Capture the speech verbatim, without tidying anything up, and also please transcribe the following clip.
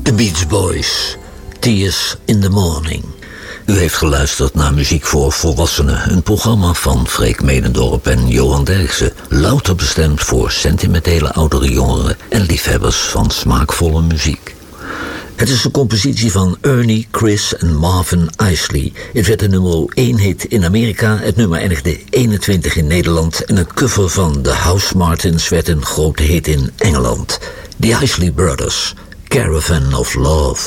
The Beach Boys, Tears in the Morning. U heeft geluisterd naar Muziek voor Volwassenen, een programma van Freek Medendorp en Johan Derksen, louter bestemd voor sentimentele oudere jongeren en liefhebbers van smaakvolle muziek. Het is een compositie van Ernie, Chris en Marvin Isley. Het werd de nummer één hit in Amerika, het nummer eindigde eenentwintig in Nederland en een cover van The House Martins werd een grote hit in Engeland. The Isley Brothers, Caravan of Love.